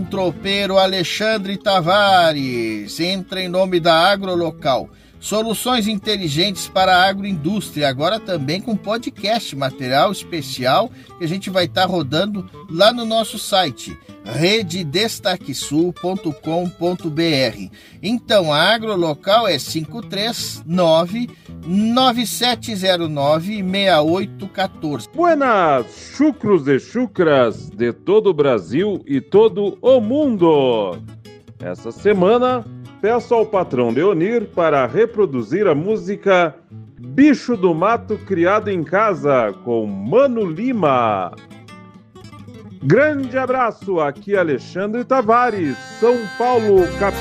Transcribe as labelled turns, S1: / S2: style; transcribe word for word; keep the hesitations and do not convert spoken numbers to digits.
S1: tropeiro Alexandre Tavares. Entra em nome da Agrolocal. Soluções inteligentes para a agroindústria, agora também com podcast, material especial que a gente vai estar tá rodando lá no nosso site, rede destaque sul ponto com ponto b r. Então, a Agrolocal é cinco três nove, nove sete zero nove, seis oito um quatro.
S2: Buenas chucros e chucras de todo o Brasil e todo o mundo! Essa semana, peço ao patrão Leonir para reproduzir a música Bicho do Mato Criado em Casa, com Mano Lima. Grande abraço, aqui Alexandre Tavares, São Paulo, capital.